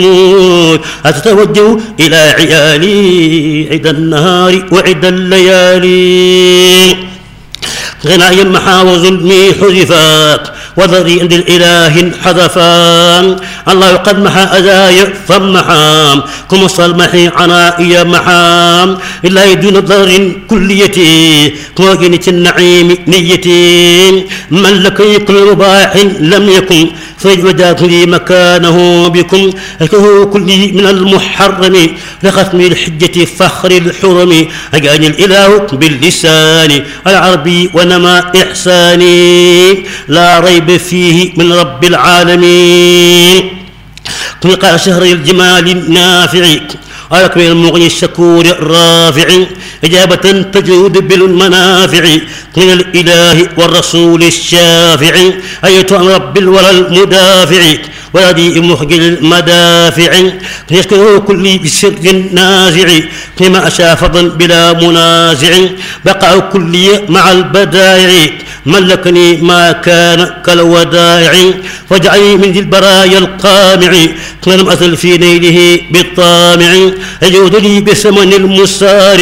أتتوجه إلى عيالي عد النهار وعد الليالي غناي محا وظلمي حذفات وذري عند الإله حذفا الله قد محا أذاي فمحا كم صلمحي عنائي محا إلا دون ضر كليتي كما جنت النعيم نيتي من لكي كل مباح لم يكن فوجدت لي مكانه بكم أكه كلي من المحرم لختم الحجة فخر الحرم أجاني الإله باللسان العربي ونما إحساني لا ريب فيه من رب العالمين تلقى شهر الجمال النافع أكمل المغني الشكور الرافع إجابة تجود بالمنافع من الإله والرسول الشافع أيت عن رب الورى المدافع ولدي مخجل المدافع يسكنه كل بسر نازع كما أشاء فضلا بلا منازع بقع كلي مع البدائع ملكني ما كان كالودائع واجعلني من ذي البرايا القامع لم أزل في نيله بالطامع يجود لي بثمن المسارع